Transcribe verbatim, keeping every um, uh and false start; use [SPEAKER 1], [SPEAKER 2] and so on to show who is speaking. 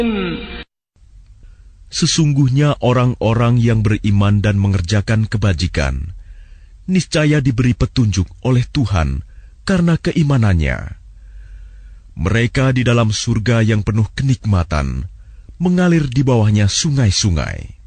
[SPEAKER 1] Sesungguhnya orang-orang yang beriman dan mengerjakan kebajikan, niscaya diberi petunjuk oleh Tuhan karena keimanannya. Mereka di dalam surga yang penuh kenikmatan, mengalir di bawahnya sungai-sungai.